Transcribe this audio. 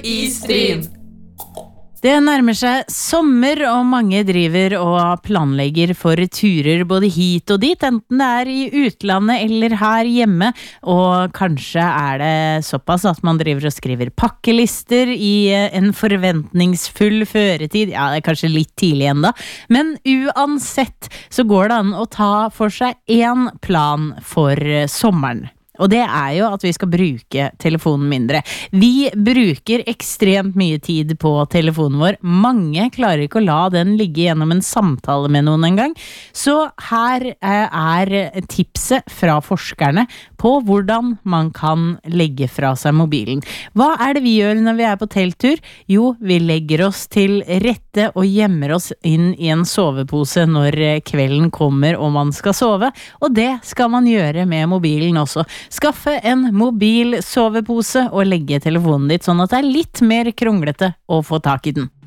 Istrin. Det nærmer seg sommer, og mange driver og planlegger for turer både hit og dit, enten det er i utlandet eller her hjemme, og kanskje er det såpass at man driver og skriver pakkelister i en forventningsfull føretid. Ja, det er kanskje litt tidlig enda, men uansett så går det an å ta for seg en plan for sommeren. Og det er jo at vi skal bruke telefonen mindre. Vi bruker ekstremt mye tid på telefonen vår. Mange klarer ikke å la den ligge gjennom en samtale med noen en gang. Så her er tipset fra forskerne på hvordan man kan legge fra seg mobilen. Hva er det vi gjør når vi er på telttur? Jo, vi legger oss til rette og gjemmer oss inn i en sovepose når kvelden kommer og man skal sove. Og det skal man gjøre med mobilen også. Skaffe en mobil sovepose og legge telefonen ditt sånn at det er litt mer kronglete å få tak i den.